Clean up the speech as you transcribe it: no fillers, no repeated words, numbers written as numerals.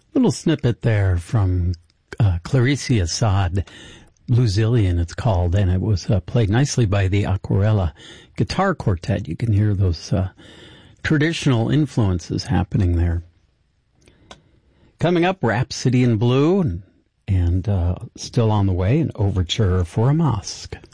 Little snippet there from Clarice Assad, Blue Zillion it's called, and it was played nicely by the Aquarella Guitar Quartet. You can hear those traditional influences happening there. Coming up, Rhapsody in Blue, and still on the way, an overture for a mosque.